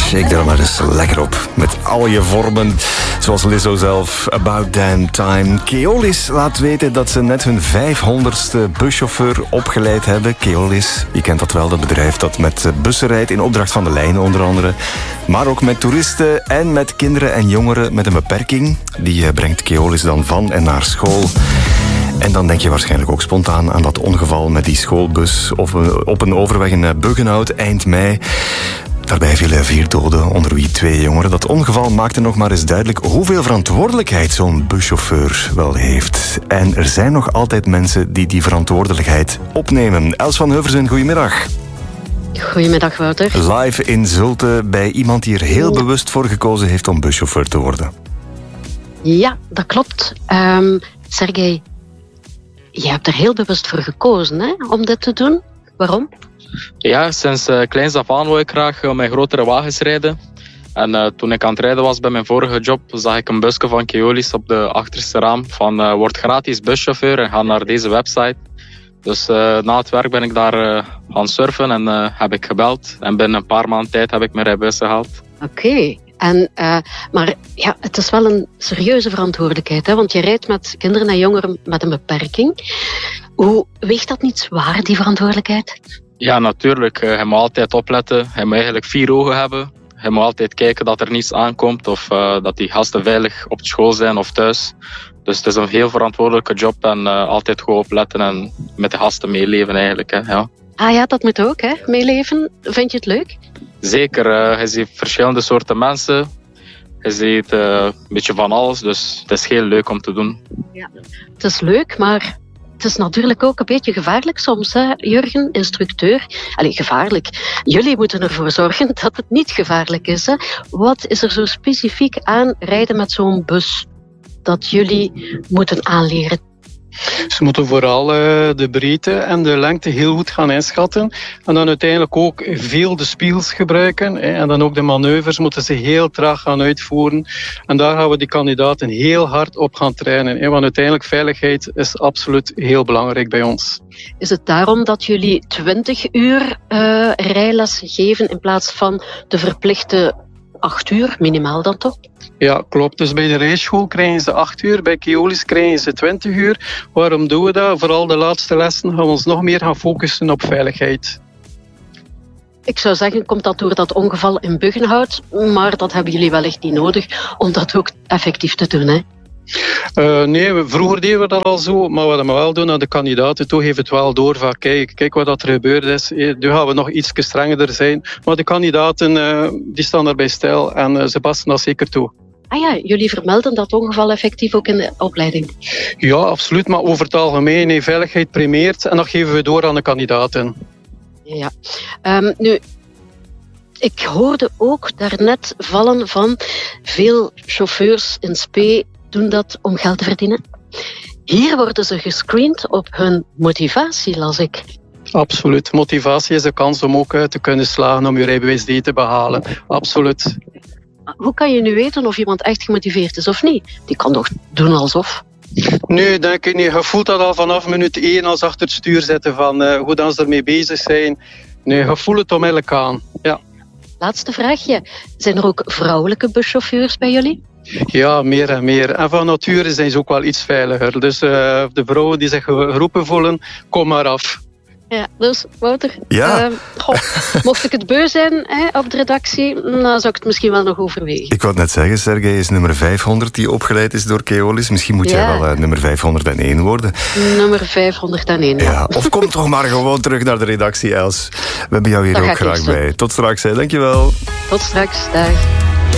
Shake daar maar eens lekker op. Met al je vormen, zoals Lizzo zelf. About Damn Time. Keolis laat weten dat ze net hun 500ste buschauffeur opgeleid hebben. Keolis, je kent dat wel, dat bedrijf dat met bussen rijdt in opdracht van de lijnen onder andere. Maar ook met toeristen en met kinderen en jongeren met een beperking. Die brengt Keolis dan van en naar school. En dan denk je waarschijnlijk ook spontaan aan dat ongeval met die schoolbus op een overweg in Buggenhout eind mei. Daarbij vielen 4 doden, onder wie 2 jongeren. Dat ongeval maakte nog maar eens duidelijk hoeveel verantwoordelijkheid zo'n buschauffeur wel heeft. En er zijn nog altijd mensen die die verantwoordelijkheid opnemen. Els van Heuversen, goedemiddag. Goedemiddag, Wouter. Live in Zulte bij iemand die er heel bewust voor gekozen heeft om buschauffeur te worden. Ja, dat klopt. Sergej, je hebt er heel bewust voor gekozen, hè, om dit te doen. Waarom? Ja, sinds kleins af aan wil ik graag met grotere wagens rijden. En toen ik aan het rijden was bij mijn vorige job, zag ik een busje van Keolis op de achterste raam van word gratis buschauffeur en ga naar deze website. Dus na het werk ben ik daar gaan surfen en heb ik gebeld. En binnen een paar maanden tijd heb ik mijn rijbewijs gehaald. Oké. Maar ja, het is wel een serieuze verantwoordelijkheid, hè? Want je rijdt met kinderen en jongeren met een beperking. Hoe weegt dat niet zwaar, die verantwoordelijkheid? Ja, natuurlijk. Je moet altijd opletten. Je moet eigenlijk 4 ogen hebben. Je moet altijd kijken dat er niets aankomt of dat die gasten veilig op school zijn of thuis. Dus het is een heel verantwoordelijke job en altijd goed opletten en met de gasten meeleven eigenlijk. Hè, ja. Ah ja, dat moet ook, hè? Meeleven. Vind je het leuk? Zeker. Je ziet verschillende soorten mensen. Je ziet een beetje van alles, dus het is heel leuk om te doen. Ja, het is leuk, maar het is natuurlijk ook een beetje gevaarlijk soms, hè, Jurgen, instructeur. Allee, gevaarlijk. Jullie moeten ervoor zorgen dat het niet gevaarlijk is. Hè. Wat is er zo specifiek aan rijden met zo'n bus dat jullie moeten aanleren? Ze moeten vooral de breedte en de lengte heel goed gaan inschatten. En dan uiteindelijk ook veel de spiegels gebruiken. En dan ook de manoeuvres moeten ze heel traag gaan uitvoeren. En daar gaan we die kandidaten heel hard op gaan trainen. Want uiteindelijk veiligheid is absoluut heel belangrijk bij ons. Is het daarom dat jullie 20 uur rijles geven in plaats van de verplichte 8 uur, minimaal dan toch? Ja, klopt. Dus bij de rijschool krijgen ze 8 uur, bij Keolis krijgen ze 20 uur. Waarom doen we dat? Vooral de laatste lessen gaan we ons nog meer gaan focussen op veiligheid. Ik zou zeggen, komt dat door dat ongeval in Buggenhout, maar dat hebben jullie wellicht niet nodig om dat ook effectief te doen, hè? Nee, vroeger deden we dat al zo, maar wat we wel doen aan de kandidaten toe, geven het wel door van kijk wat dat er gebeurd is. Nu gaan we nog iets strenger zijn, maar de kandidaten die staan daarbij stil en ze passen dat zeker toe. Ah ja, jullie vermelden dat ongeval effectief ook in de opleiding? Ja, absoluut, maar over het algemeen, veiligheid primeert en dat geven we door aan de kandidaten. Ja, nu, ik hoorde ook daarnet vallen van veel chauffeurs in spe doen dat om geld te verdienen. Hier worden ze gescreend op hun motivatie, las ik. Absoluut. Motivatie is de kans om ook te kunnen slagen om je rijbewijs D te behalen. Absoluut. Hoe kan je nu weten of iemand echt gemotiveerd is of niet? Die kan toch doen alsof? Nee, denk ik niet. Je voelt dat al vanaf minuut 1 als achter het stuur zitten van hoe dan ze ermee bezig zijn. Nee, je voelt het onmiddellijk aan. Ja. Laatste vraagje. Zijn er ook vrouwelijke buschauffeurs bij jullie? Ja, meer en meer. En van nature zijn ze ook wel iets veiliger. Dus de vrouwen die zich geroepen voelen, kom maar af. Ja, dus Wouter, ja. Mocht ik het beu zijn op de redactie, dan zou ik het misschien wel nog overwegen. Ik wou het net zeggen, Sergej is nummer 500 die opgeleid is door Keolis. Misschien moet jij wel nummer 501 worden. Nummer 501, ja. Of kom toch maar gewoon terug naar de redactie, Els. We hebben jou hier dat ook graag bij. Tot straks, hè. Dankjewel. Tot straks, dag.